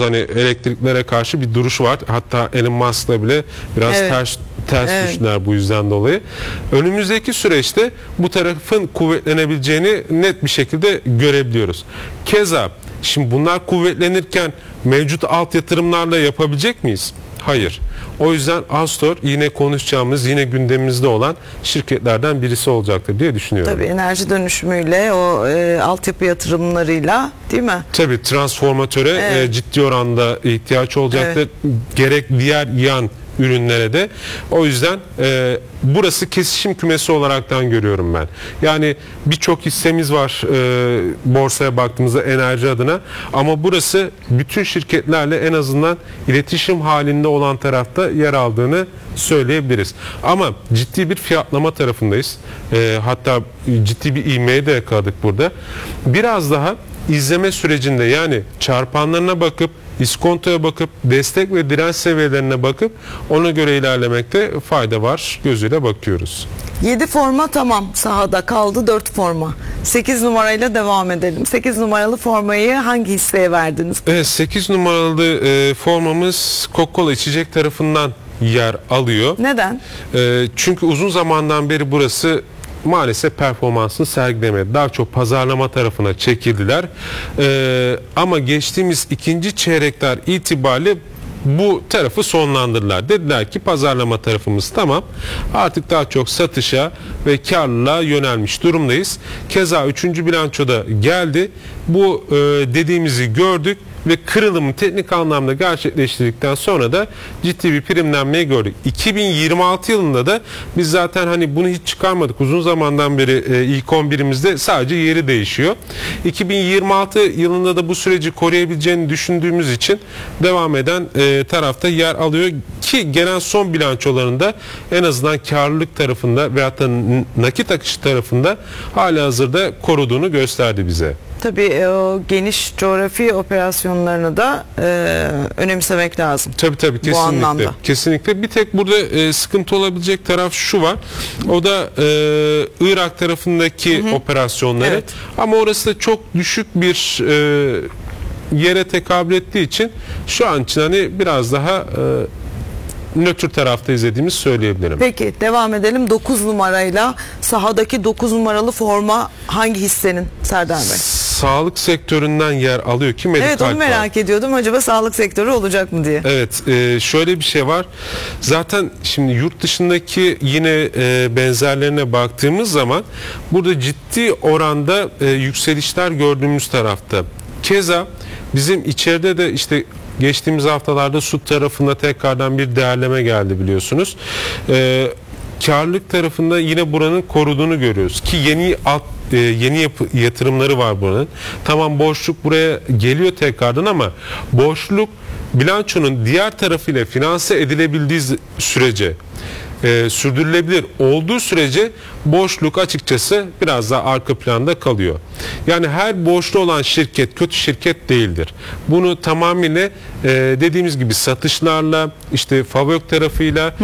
hani elektriklere karşı bir duruş var. Hatta Elon Musk'la bile biraz ters düştüler bu yüzden dolayı. Önümüzdeki süreçte bu tarafın kuvvetlenebileceğini net bir şekilde görebiliyoruz. Keza şimdi bunlar kuvvetlenirken mevcut alt yatırımlarla yapabilecek miyiz? Hayır. O yüzden Astor yine konuşacağımız, yine gündemimizde olan şirketlerden birisi olacaktır diye düşünüyorum. Tabii enerji dönüşümüyle, o altyapı yatırımlarıyla, değil mi? Tabii transformatöre ciddi oranda ihtiyaç olacaktır. Gerek diğer yan ürünlere de. O yüzden burası kesişim kümesi olaraktan görüyorum ben. Yani birçok hissemiz var borsaya baktığımızda enerji adına, ama burası bütün şirketlerle en azından iletişim halinde olan tarafta yer aldığını söyleyebiliriz. Ama ciddi bir fiyatlama tarafındayız. Hatta ciddi bir ivmeye de yakaladık burada. Biraz daha izleme sürecinde, yani çarpanlarına bakıp, iskontoya bakıp, destek ve direnç seviyelerine bakıp ona göre ilerlemekte fayda var gözüyle bakıyoruz. 7 forma tamam, sahada kaldı 4 forma. 8 numarayla devam edelim. 8 numaralı formayı hangi hisseye verdiniz? Evet, 8 numaralı formamız Coca-Cola içecek tarafından yer alıyor. Neden? Çünkü uzun zamandan beri burası maalesef performansını sergilemedi. Daha çok pazarlama tarafına çekildiler. Ama geçtiğimiz ikinci çeyrekler itibariyle bu tarafı sonlandırdılar. Dediler ki pazarlama tarafımız tamam. Artık daha çok satışa ve karlılığa yönelmiş durumdayız. Keza 3. bilançoda geldi. Bu dediğimizi gördük ve kırılımı teknik anlamda gerçekleştirdikten sonra da ciddi bir primlenmeyi gördük. 2026 yılında da biz zaten hani bunu hiç çıkarmadık. Uzun zamandan beri ilk 11'imizde sadece yeri değişiyor. 2026 yılında da bu süreci koruyabileceğini düşündüğümüz için devam eden tarafta yer alıyor ki gelen son bilançolarında en azından karlılık tarafında veyahut da nakit akışı tarafında halihazırda koruduğunu gösterdi bize. Tabii o geniş coğrafi operasyonlarını da önemsemek lazım. Tabii kesinlikle. Bu anlamda. Kesinlikle. Bir tek burada sıkıntı olabilecek taraf şu var. O da Irak tarafındaki operasyonları. Evet. Ama orası da çok düşük bir yere tekabül ettiği için şu an için hani biraz daha nötr tarafta izlediğimizi söyleyebilirim. Peki devam edelim. 9 numarayla sahadaki 9 numaralı forma hangi hissenin Serdar Bey? Sağlık sektöründen yer alıyor ki Medikal. Evet, onu merak ediyordum. Acaba sağlık sektörü olacak mı diye. Evet. Şöyle bir şey var. Zaten şimdi yurt dışındaki yine benzerlerine baktığımız zaman burada ciddi oranda yükselişler gördüğümüz tarafta. Keza bizim içeride de işte geçtiğimiz haftalarda su tarafında tekrardan bir değerleme geldi biliyorsunuz. Karlılık tarafında yine buranın koruduğunu görüyoruz ki yeni yatırımları var buranın. Tamam, boşluk buraya geliyor tekrardan ama boşluk bilançonun diğer tarafıyla finanse edilebildiği sürece, sürdürülebilir olduğu sürece boşluk açıkçası biraz daha arka planda kalıyor. Yani her borçlu olan şirket kötü şirket değildir. Bunu tamamıyla dediğimiz gibi satışlarla, işte FAVÖK tarafıyla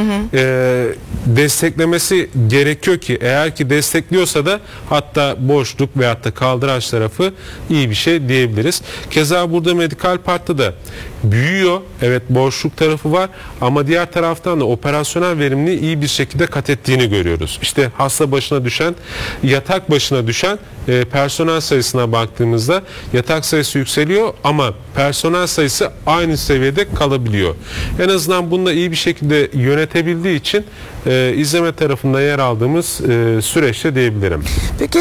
desteklemesi gerekiyor ki eğer ki destekliyorsa da hatta boşluk veyahut da kaldıraç tarafı iyi bir şey diyebiliriz. Keza burada Medikal Part'ta da büyüyor. Evet, boşluk tarafı var ama diğer taraftan da operasyonel verimliliği iyi bir şekilde kat ettiğini görüyoruz. İşte hasta başına düşen, yatak başına düşen personel sayısına baktığımızda yatak sayısı yükseliyor ama personel sayısı aynı seviyede kalabiliyor. En azından bunu da iyi bir şekilde yönetebildiği için izleme tarafında yer aldığımız süreçte diyebilirim. Peki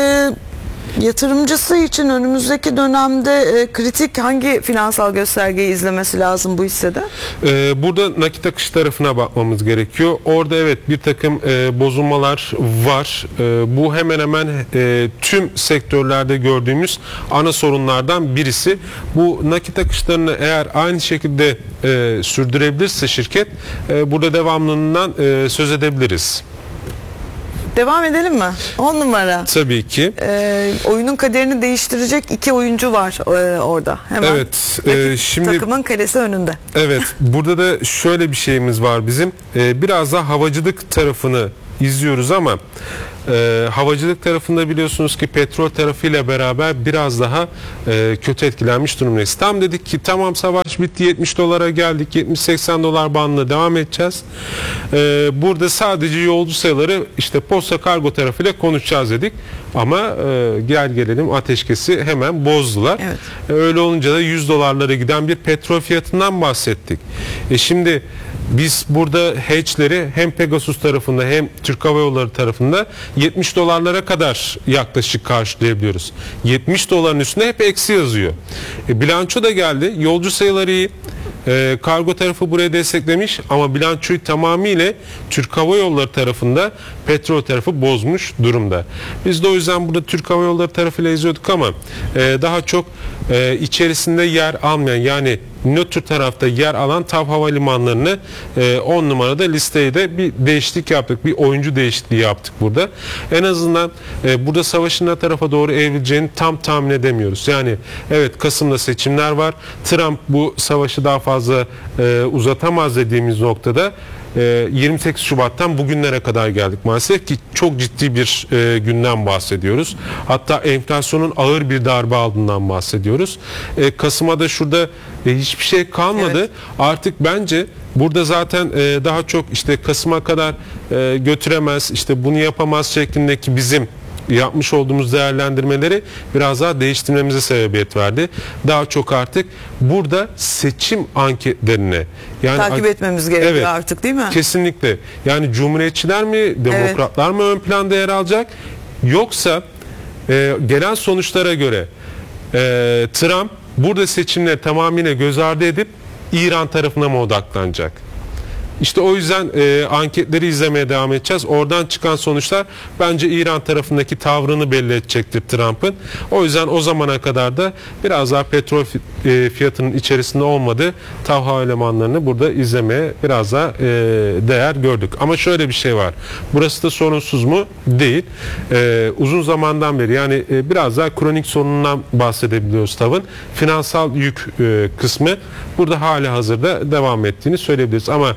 yatırımcısı için önümüzdeki dönemde kritik hangi finansal göstergeyi izlemesi lazım bu hissede? Burada nakit akış tarafına bakmamız gerekiyor. Orada evet bir takım bozulmalar var. Bu hemen hemen tüm sektörlerde gördüğümüz ana sorunlardan birisi. Bu nakit akışlarını eğer aynı şekilde sürdürebilirse şirket burada devamlılığından söz edebiliriz. Devam edelim mi? 10 numara. Tabii ki. Oyunun kaderini değiştirecek 2 oyuncu var orada. Hemen. Evet. Şimdi takımın kalesi önünde. Evet. Burada da şöyle bir şeyimiz var bizim. Biraz daha havacılık tarafını izliyoruz ama havacılık tarafında biliyorsunuz ki petrol tarafıyla beraber biraz daha kötü etkilenmiş durumdayız. Tam dedik ki tamam, savaş bitti, 70 dolara geldik, 70-80 dolar bandına devam edeceğiz. Burada sadece yolcu sayıları işte posta kargo tarafıyla konuşacağız dedik ama gel gelelim ateşkesi hemen bozdular. Evet. Öyle olunca da 100 dolarlara giden bir petrol fiyatından bahsettik. Şimdi biz burada hedge'leri hem Pegasus tarafında hem Türk Hava Yolları tarafında 70 dolarlara kadar yaklaşık karşılayabiliyoruz. 70 doların üstünde hep eksi yazıyor. Bilanço da geldi. Yolcu sayıları iyi. Kargo tarafı buraya desteklemiş ama bilançoyu tamamıyla Türk Hava Yolları tarafında petrol tarafı bozmuş durumda. Biz de o yüzden burada Türk Hava Yolları tarafıyla izliyorduk ama daha çok içerisinde yer almayan, yani nötr tarafta yer alan TAV havalimanlarını 10 numarada listeye de bir değişiklik yaptık. Bir oyuncu değişikliği yaptık burada. En azından burada savaşın ne tarafa doğru evrileceğini tam tahmin edemiyoruz. Yani evet, Kasım'da seçimler var. Trump bu savaşı daha fazla uzatamaz dediğimiz noktada 28 Şubat'tan bugünlere kadar geldik maalesef ki çok ciddi bir günden bahsediyoruz. Hatta enflasyonun ağır bir darbe aldığından bahsediyoruz. Kasım'a da şurada hiçbir şey kalmadı. Evet. Artık bence burada zaten daha çok işte Kasım'a kadar götüremez, işte bunu yapamaz şeklindeki bizim yapmış olduğumuz değerlendirmeleri biraz daha değiştirmemize sebebiyet verdi. Daha çok artık burada seçim anketlerine takip etmemiz gerekiyor, evet, artık değil mi? Kesinlikle. Yani Cumhuriyetçiler mi, Demokratlar mı ön planda yer alacak? Yoksa gelen sonuçlara göre Trump burada seçimleri tamamıyla göz ardı edip İran tarafına mı odaklanacak? İşte o yüzden anketleri izlemeye devam edeceğiz. Oradan çıkan sonuçlar bence İran tarafındaki tavrını belli edecektir Trump'ın. O yüzden o zamana kadar da biraz daha petrol fiyatının içerisinde olmadığı TAV havalimanlarını burada izlemeye biraz daha değer gördük. Ama şöyle bir şey var. Burası da sorunsuz mu? Değil. Uzun zamandan beri, yani biraz daha kronik sorunundan bahsedebiliyoruz TAV'ın. Finansal yük kısmı burada hali hazırda devam ettiğini söyleyebiliriz. Ama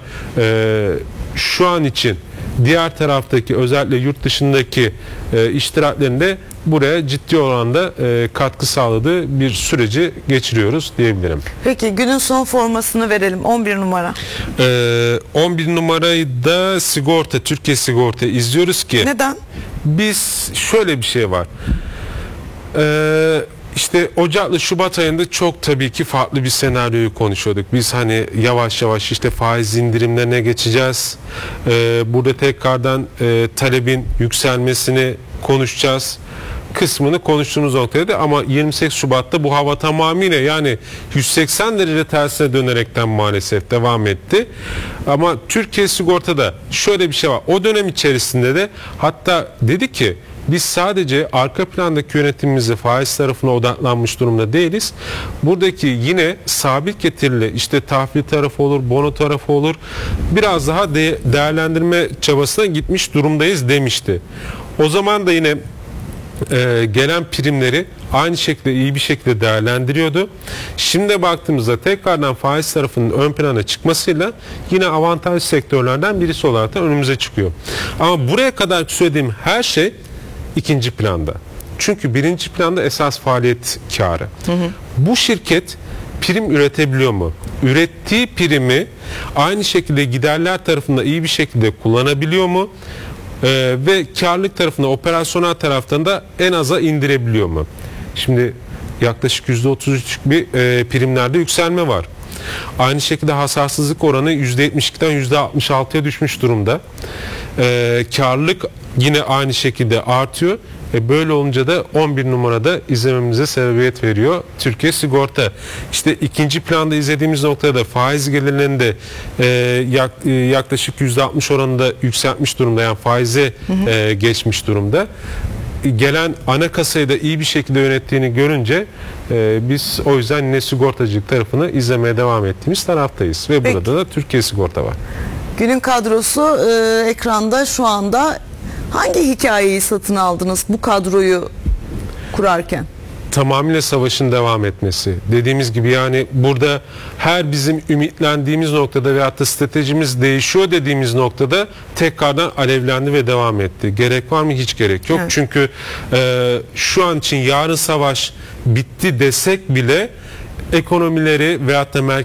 şu an için diğer taraftaki, özellikle yurt dışındaki iştiraklerinde buraya ciddi oranda katkı sağladığı bir süreci geçiriyoruz diyebilirim. Peki günün son formasını verelim. 11 numara. 11 numarayı da sigorta, Türkiye Sigorta izliyoruz ki. Neden? Biz şöyle bir şey var. İşte Ocak'la Şubat ayında çok tabii ki farklı bir senaryoyu konuşuyorduk. Biz hani yavaş yavaş işte faiz indirimlerine geçeceğiz. Burada tekrardan talebin yükselmesini konuşacağız kısmını konuştuğumuz noktaydı ama 28 Şubat'ta bu hava tamamıyla, yani 180 derece tersine dönerekten maalesef devam etti. Ama Türkiye Sigorta'da şöyle bir şey var. O dönem içerisinde de hatta dedi ki biz sadece arka plandaki yönetimimizi faiz tarafına odaklanmış durumda değiliz. Buradaki yine sabit getirili işte tahvil tarafı olur, bono tarafı olur. Biraz daha değerlendirme çabasına gitmiş durumdayız demişti. O zaman da yine gelen primleri aynı şekilde iyi bir şekilde değerlendiriyordu. Şimdi baktığımızda tekrardan faiz tarafının ön plana çıkmasıyla yine avantaj sektörlerden birisi olarak da önümüze çıkıyor. Ama buraya kadar söylediğim her şey ikinci planda. Çünkü birinci planda esas faaliyet karı. Bu şirket prim üretebiliyor mu? Ürettiği primi aynı şekilde giderler tarafında iyi bir şekilde kullanabiliyor mu? Ve karlılık tarafında, operasyonel taraftan da en aza indirebiliyor mu? Şimdi yaklaşık %33'lük bir primlerde yükselme var. Aynı şekilde hasarsızlık oranı %72'den %66'ya düşmüş durumda. Karlılık yine aynı şekilde artıyor. Böyle olunca da 11 numarada izlememize sebebiyet veriyor Türkiye Sigorta. İşte ikinci planda izlediğimiz noktada faiz gelirlerinde yaklaşık %60 oranında yükseltmiş durumda, yani faize geçmiş durumda. Gelen ana kasayı da iyi bir şekilde yönettiğini görünce biz o yüzden yine sigortacılık tarafını izlemeye devam ettiğimiz taraftayız. Ve burada da Türkiye Sigorta var. Günün kadrosu ekranda şu anda. Hangi hikayeyi satın aldınız bu kadroyu kurarken? tamamıyla savaşın devam etmesi. Dediğimiz gibi yani burada her bizim ümitlendiğimiz noktada veyahut da stratejimiz değişiyor dediğimiz noktada tekrardan alevlendi ve devam etti. Gerek var mı? Hiç gerek yok. Evet. Çünkü şu an için yarın savaş bitti desek bile ekonomileri veyahut da